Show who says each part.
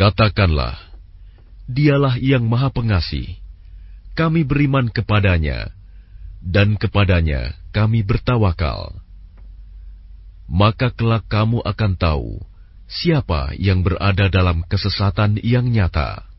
Speaker 1: Katakanlah, Dialah yang Maha Pengasih, kami beriman kepadanya, dan kepadanya kami bertawakal. Maka kelak kamu akan tahu siapa yang berada dalam kesesatan yang nyata.